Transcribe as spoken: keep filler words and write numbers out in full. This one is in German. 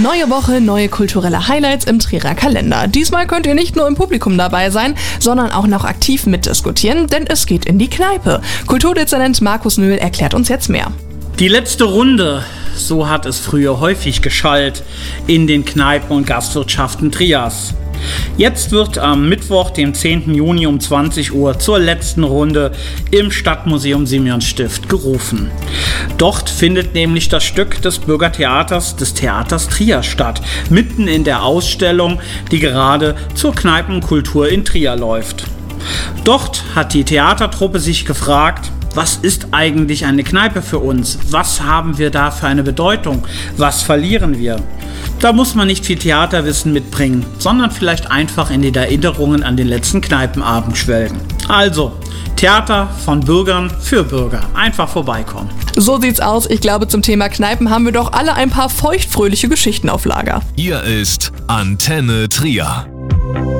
Neue Woche, neue kulturelle Highlights im Trierer Kalender. Diesmal könnt ihr nicht nur im Publikum dabei sein, sondern auch noch aktiv mitdiskutieren, denn es geht in die Kneipe. Kulturdezernent Markus Nöhl erklärt uns jetzt mehr. Die letzte Runde, so hat es früher häufig geschallt in den Kneipen und Gastwirtschaften Triers. Jetzt wird am Mittwoch, dem zehnten Juni um zwanzig Uhr zur letzten Runde im Stadtmuseum Simeonstift gerufen. Dort findet nämlich das Stück des Bürgertheaters des Theaters Trier statt, mitten in der Ausstellung, die gerade zur Kneipenkultur in Trier läuft. Dort hat die Theatertruppe sich gefragt: Was ist eigentlich eine Kneipe für uns? Was haben wir da für eine Bedeutung? Was verlieren wir? Da muss man nicht viel Theaterwissen mitbringen, sondern vielleicht einfach in den Erinnerungen an den letzten Kneipenabend schwelgen. Also, Theater von Bürgern für Bürger. Einfach vorbeikommen. So sieht's aus. Ich glaube, zum Thema Kneipen haben wir doch alle ein paar feuchtfröhliche Geschichten auf Lager. Hier ist Antenne Trier.